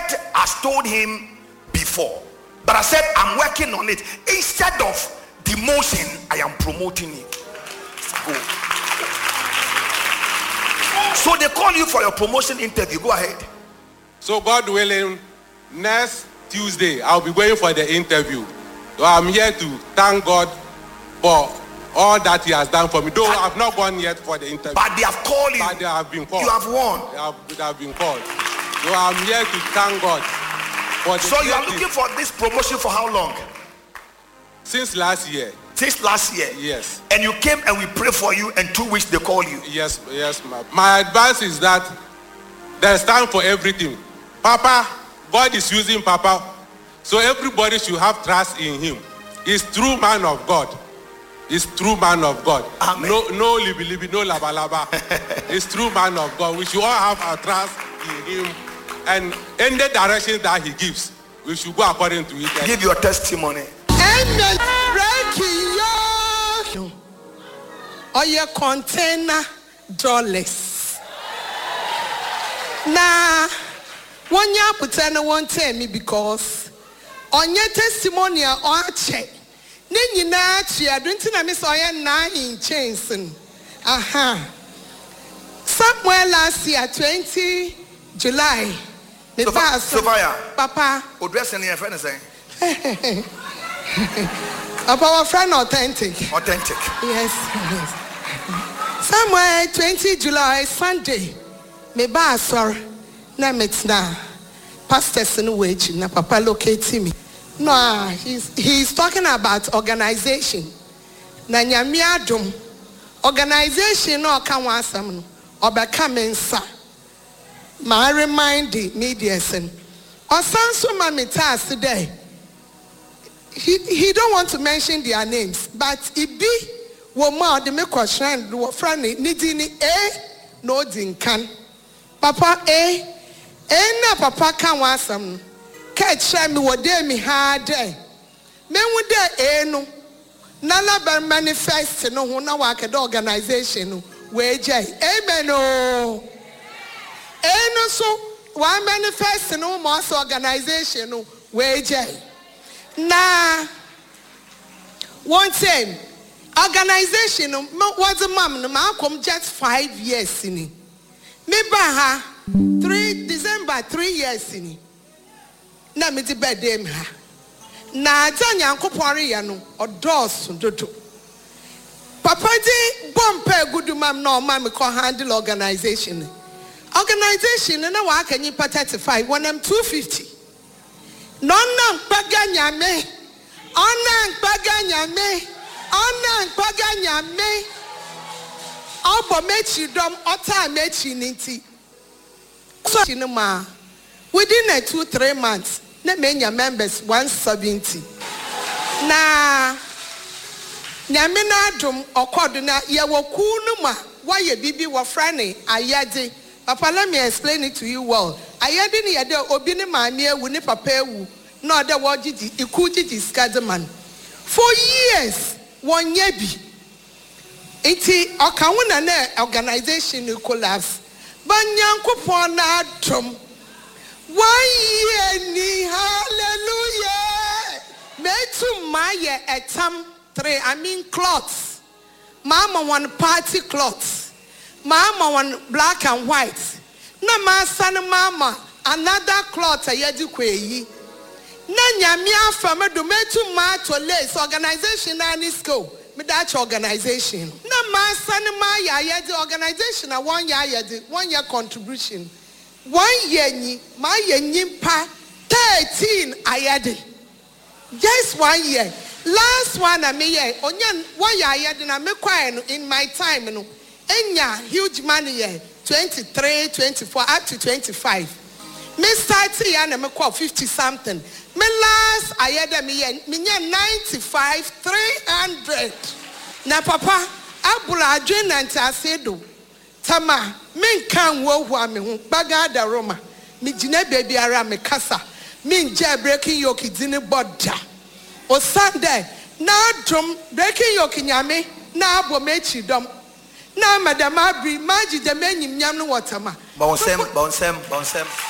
prophet has told him before, but I said I'm working on it. Instead of demotion, I am promoting it. Go. So they call you for your promotion interview. Go ahead. So God willing, next Tuesday I'll be going for the interview. So I'm here to thank God for all that He has done for me. Though I've not gone yet for the interview. But they have called you. But they have been called. You have won. They have been called. So I'm here to thank God for the So you are looking for this promotion for how long? Since last year. Since last year? Yes. And you came and we prayed for you, and 2 weeks they call you? Yes, ma'am. My advice is that there's time for everything. Papa, God is using Papa. So everybody should have trust in him. He's true man of God. He's true man of God. Amen. No libi, no laba. He's true man of God. We should all have our trust in him. And in the direction that he gives, we should go according to it. Give your testimony. Amen. Or your container dollars. Now, one year pretend won't tell me because on your testimony or check. Then you know, I don't think I miss all 9 chains. Somewhere last year, 20 July. Sophia. Papa. Who dress in your friend is saying? Our friend authentic. Authentic. Yes. Somewhere 20 July, Sunday. Me ba sorry. Na metna. Pastors in wage. Na papa locate me. No, he's talking about organization. Na nyame adom. Organization no kan wasam no. Obeka mensa. Ma remind the media sen. Osanso mamita today. He don't want to mention their names, but it be woman the make question friend nidini no dinkan. Papa na papa kan wasam. Catch me what day me hard day. Men would there no. Nala be manifest no who na work at organization where jay. Amen no. No so one manifest no more organization where jay. Nah, one time, organization, what's a mom, no, come just 5 years in it. Maybe 3 December, 3 years in it. Na me ti bed them ha. Na Tanya Kopori no, or doors to do. Papa di bompe good mam no mammy call handle organization. Organization, and I can you put 35 when I'm 250. Nonna baganya me. Ona baganya me. Ona baganya me. Obo mechi dom ota mechi ninti. So chinuma. Within 2-3 months, na menya members 170. Na nyamina dum okodo na ye woku no ma waye bibi wo frane ayade. Papa, let me explain it to you well. Ayade ni yade obi ne maami ewu ne papa ewu no de wo gigi ikuji skadman. For years one yebi. Iti okawuna na organization collapse. Banyankopon na drum. 1 year ni hallelujah. Metu maye etam 3 cloths. Mama one party cloths. Mama one black and white. Na masa na mama another cloth ayedi kweyi. Na nyame afama do metu ma to lace organization na ni school. Me that organization. Na masa na ma ya ayedi organization na 1 year ayedi 1 year contribution. 1 year ni ma ye nyimpa 13 ayedi. Just 1 year. Last one na me ye onya 1 year ayedi na me kwae no in my time no. Enya huge money here 23, 24 up to 25. Me start here na me call 50 something. Me last I had me 95 300. Na papa abula adwen antasedo. Tama me kan wo hu ame hu baga da Roma. Me gina baby ara me kasa. Me nje breaking yoke dini boda. O Sunday na drum breaking yoke nyame na abo mechi dom. Na madam Abri, maji de menyim nyam no watama. Bonsem.